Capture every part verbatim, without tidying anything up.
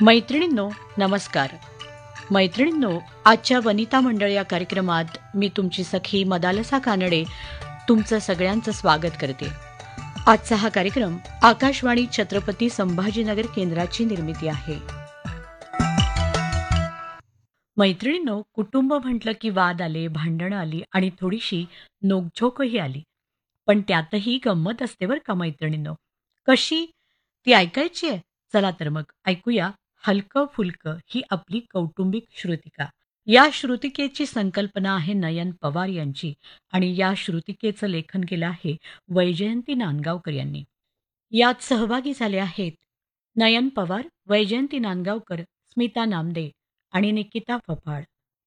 मैत्रिणींनो नमस्कार. मैत्रिणींनो, आजच्या वनिता मंडळ या कार्यक्रमात मी तुमची सखी मदालसा कानडे तुमचं सगळ्यांचं स्वागत करते. आजचा हा कार्यक्रम आकाशवाणी छत्रपती संभाजीनगर केंद्राची निर्मिती आहे. मैत्रिणींनो, कुटुंब म्हटलं की वाद आले, भांडणं आली आणि थोडीशी नोकझोकही आली. पण त्यातही गंमत असते बरं का मैत्रिणींनो. कशी ती ऐकायची आहे? चला तर मग ऐकूया हलकं फुलकं ही आपली कौटुंबिक श्रुतिका. या श्रुतिकेची संकल्पना आहे नयन पवार यांची आणि या श्रुतिकेचं लेखन केलं आहे वैजयंती नांदगावकर यांनी. यात सहभागी झाले आहेत नयन पवार, वैजयंती नांदगावकर, स्मिता नामदे आणि निकिता फफाड.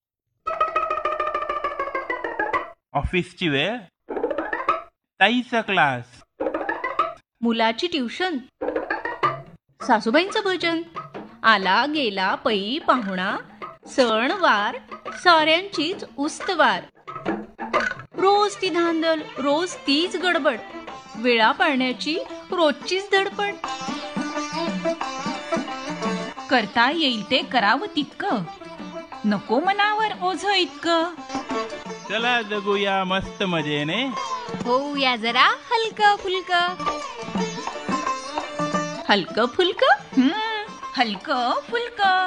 ऑफिसची वेळ, ताईचा क्लास, मुलाची ट्युशन, सासूबाईंचं भजन, आला गेला पै पाहुणा, सण वार साऱ्यांचीच उस्तवार. रोज ती धांदल, रोज तीच गडबड, वेळा पाळण्याची रोजचीच धडपड. करता येईल ते करावं तितकं, नको मनावर ओझ इतकं. चला जगूया मस्त मजेने, होऊया जरा हलकं फुलकं. हलकं फुलकं, हम्म हलकं फुलकं.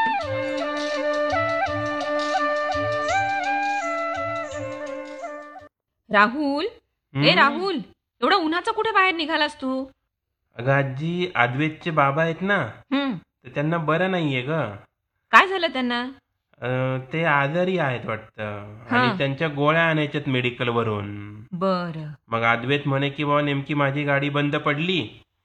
राहुल, ए राहुल, एवढा उन्हाचा कुठे बाहेर निघालास तू? अगं आजी, अद्वैतचे बाबा आहेत ना, हम्म तर त्यांना बरं नाहीये ग. काय झालं त्यांना? अं, ते आजारी आहेत वाटतं हा. आणि त्यांच्या गोळ्या आणायच्यात मेडिकल वरून. बर. मग अद्वैत म्हणे की बाबा नेमकी माझी गाडी बंद पडली,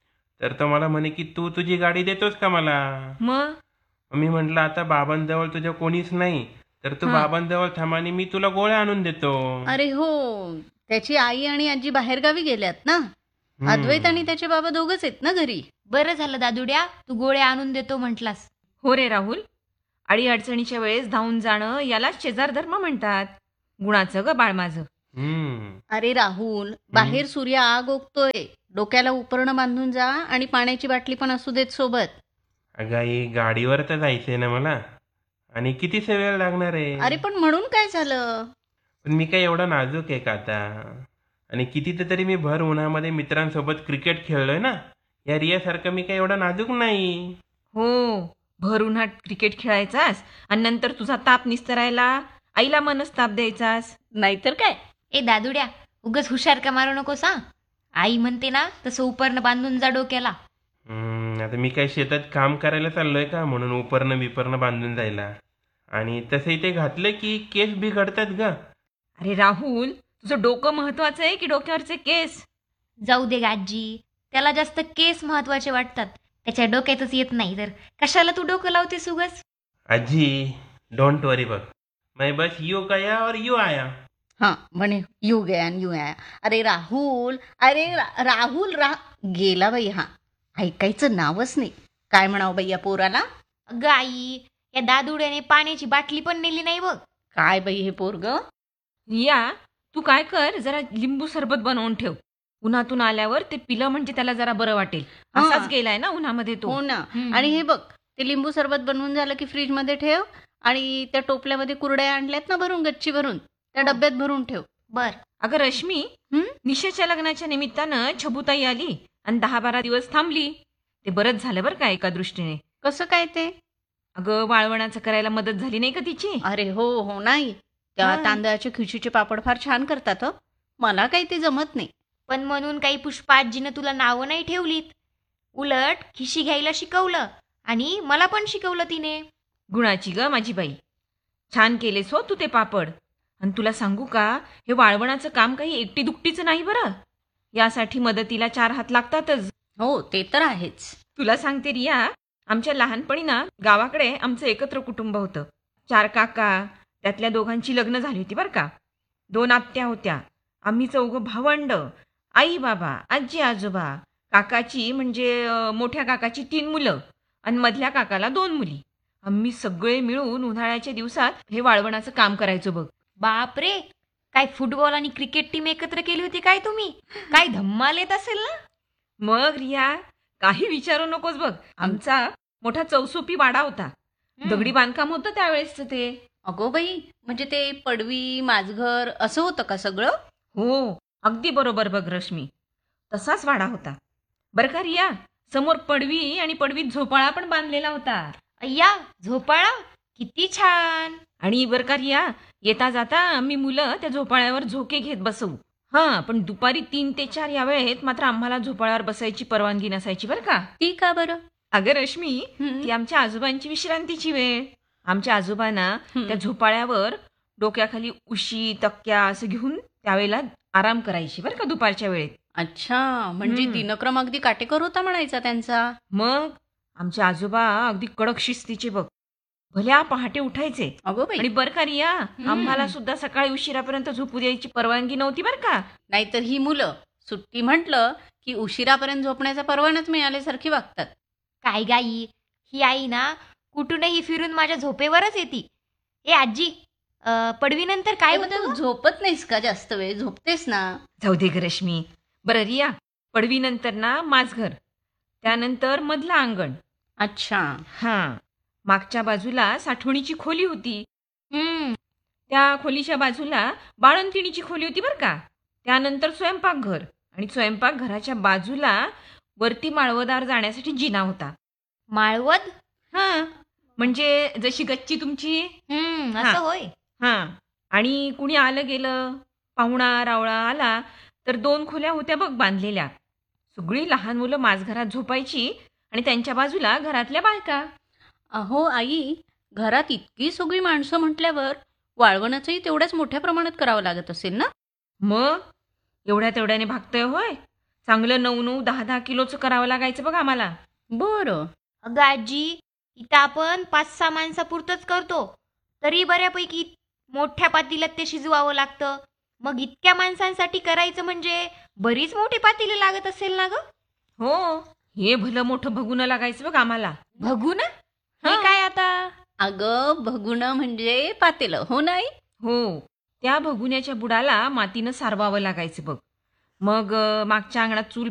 तर तो मला म्हणे की तू तुझी गाडी देतोस का मला. मग मी म्हटलं आता बाबांजवळ तुझ्या कोणीच नाही, तर तू हा. बाबांजवळ थांब आणि मी तुला गोळ्या आणून देतो. अरे हो, त्याची आई आणि आजी बाहेरगावी गेल्यात ना. हम्म. अद्वैत आणि त्याचे बाबा दोघच आहेत ना घरी. बरं झालं दादुड्या, तू गोळ्या आणून देतो म्हटलास. हो रे राहुल, अडी अडचणीच्या वेळेस धावून जाणं यालाच शेजार धर्म म्हणतात. गुणाचं ग बाळ माझं. हम्म. अरे राहुल, बाहेर सूर्य आग ओकतोय, डोक्याला उपरणं बांधून जा आणि पाण्याची बाटली पण असू देत सोबत. अगं आई, गाडीवर तर जायचंय ना मला, आणि कितीसा वेळ लागणार आहे. अरे पण म्हणून काय झालं? पण मी काय एवढा नाजूक आहे का आता? आणि किती तर तरी मी भर उन्हामध्ये मित्रांसोबत क्रिकेट खेळलोय ना. या रियासारखं मी काय एवढा नाजूक नाही. हो, भर उन्हात क्रिकेट खेळायचास आणि नंतर तुझा ताप निस्तरायला आईला मनच ताप द्यायचास. नाहीतर काय. ए दादुड्या, उगच हुशार का मारू नको सा. आई म्हणते ना तसं उपरणं बांधून जा डोक्याला. हम्म, आता मी काय शेतात काम करायला चाललोय का म्हणून उपरणं बिपरणं बांधून जायला. आणि तसंही ते घातलं की केस बिघडतात ग. अरे राहुल, तुझं डोकं महत्वाचं आहे की डोक्यावरचे केस? जाऊ दे गाजी, त्याला जास्त केस महत्वाचे वाटतात. त्याच्या डोक्यातच येत नाही तर कशाला तू डोकं लावतेस उगच? आजी, डोंट वरी बघ, मैं बस यू गया और यू आया. हा म्हणे यू गया आणि यू आया. अरे राहुल, अरे रा- राहुल रा गेला बाई. हा, ऐकायचं नावच नाही. काय म्हणावं बाई या पोराला. अगं आई, या दादुड्याने पाण्याची बाटली पण नेली नाही बघ. काय बाई हे पोरग. रिया, तू काय कर, जरा लिंबू सरबत बनवून ठेव. उन्हातून आल्यावर ते पिलं म्हणजे त्याला जरा बरं वाटेल. हा. असाच गेलाय ना उन्हामध्ये तो. हो ना. हम्म. आणि हे बघ, ते लिंबू सरबत बनवून झालं की फ्रीज मध्ये ठेव आणि त्या टोपल्यामध्ये कुरड्या आणल्यात ना भरून, गच्ची भरून, त्या डब्यात भरून ठेव. बर. अगं रश्मी, हं? निशेच्या लग्नाच्या निमित्तानं छबुताई आली आणि दहा बारा दिवस थांबली. ते बरंच झालं बरं का एका दृष्टीने. कसं काय ते? अगं वाळवणाचं करायला मदत झाली नाही का तिची? अरे हो हो, नाही त्या हा. तांदळाचे खिशीचे पापड फार छान करतात. हं. मला काही ते जमत नाही. पण म्हणून काही पुष्पा आजीनं तुला नावं नाही ठेवलीत. उलट खिशी घ्यायला शिकवलं आणि मला पण शिकवलं तिने. गुणाची ग माझी बाई. छान केलेस हो तू ते पापड. आणि तुला सांगू का, हे वाळवणाचं काम काही एकटी दुकटीचं नाही बरं. यासाठी मदतीला चार हात लागतातच. हो, ते तर आहेच. तुला सांगते रिया, आमच्या लहानपणी ना गावाकडे आमचं एकत्र कुटुंब होतं. चार काका, त्यातल्या दोघांची लग्न झाली होती बरं का. दोन आत्या होत्या. आम्ही चौघं भावंड, आई बाबा, आजी आजोबा. काकाची म्हणजे अं, मोठ्या काकाची तीन मुलं आणि मधल्या काकाला दोन मुली. आम्ही सगळे मिळून उन्हाळ्याच्या दिवसात हे वाळवणाचं काम करायचो बघ. बापरे, काय फुटबॉल आणि क्रिकेट टीम एकत्र केली होती काय तुम्ही? काय धम्माल येत असेल ना. मग रिया, काही विचारू नकोस बघ. आमचा मोठा चौसोपी वाडा होता. हं. दगडी बांधकाम होतं त्यावेळेसचं ते. अगो बाई, म्हणजे ते पडवी माझघर असं होतं का सगळं? हो, अगदी बरोबर बघ रश्मी. तसाच वाडा होता. बरं का रिया, समोर पडवी आणि पडवीत झोपाळा पण बांधलेला होता. अय्या, झोपाळा किती छान. आणि बरं का रिया, येता जाता आम्ही मुलं त्या झोपाळ्यावर झोके घेत बसवू. हां, पण दुपारी तीन ते चार या वेळेत मात्र आम्हाला झोपाळ्यावर बसायची परवानगी नसायची बरं का. ती का बरं? अगं रश्मी, हं. ती आमच्या आजोबांची विश्रांतीची वेळ. आमच्या आजोबांना हं. त्या झोपाळ्यावर डोक्याखाली उशी तक्क्या असं घेऊन त्यावेळेला आराम करायची बरं का दुपारच्या वेळेत. अच्छा, म्हणजे हं. दिनक्रम अगदी काटेकोर होता म्हणायचा त्यांचा. मग आमचे आजोबा अगदी कडक शिस्तीचे बघ. भल्या पहाटे उठायचे. अगो बाई, आणि बरं का रिया, आम्हाला सुद्धा सकाळी उशिरापर्यंत झोपू द्यायची परवानगी नव्हती बरं का. नाहीतर ही मुलं सुट्टी म्हटलं की उशिरापर्यंत झोपण्याचा परवानाच मिळाल्यासारखी वागतात. काय गाई, ही आई ना कुठूनही फिरून माझ्या झोपेवरच येते. ए आजी, अं, पडवीनंतर काय अगं, होतं तू गं? झोपत नाहीस का जास्त वेळ? झोपतेस ना? जाऊ दे ग रश्मी. बरं रिया, पडवीनंतर ना माझघर, त्यानंतर मधलं अंगण. अच्छा. हां, मागच्या बाजूला साठवणीची खोली होती. हम्म, त्या खोलीच्या बाजूला बाळंतिणीची खोली होती बरं का. त्यानंतर स्वयंपाकघर आणि स्वयंपाकघराच्या बाजूला वरती माळवदार जाण्यासाठी जिना होता. माळवद. हां, म्हणजे जशी गच्ची तुमची. हम्म, हा. असं होय. हां, आणि कुणी आलं गेलं, पाहुणा रावळा आला तर दोन खोल्या होत्या बघ बांधलेल्या. सगळी लहान मुलं माझघरात झोपायची आणि त्यांच्या बाजूला घरातल्या बायका. अहो आई, घरात इतकी सगळी माणसं म्हटल्यावर वाळवणाचंही तेवढ्याच मोठ्या प्रमाणात करावं लागत असेल ना? मग एवढ्या तेवढ्याने भागतंय होय. चांगलं नऊ नऊ दहा दहा किलोचं करावं लागायचं बघ आम्हाला. बरं. अगं आजी, इथं आपण पाच सहा माणसापुरतंच करतो, तरी बऱ्यापैकी मोठ्या पातेल्यात ते शिजवावं लागतं. मग इतक्या माणसांसाठी करायचं म्हणजे बरीच मोठी पातेली लागत असेल ना गं? हो, हे भलं मोठं भगुनं लागायचं बघ आम्हाला. भगू ना, हे हा. काय आता? अगं, भगुणं म्हणजे पातेलं, हो नाही? हो, त्या भगुन्याच्या बुडाला मातीनं सारवावं लागायचं बग. मग अ, मागच्या अंगणात चूल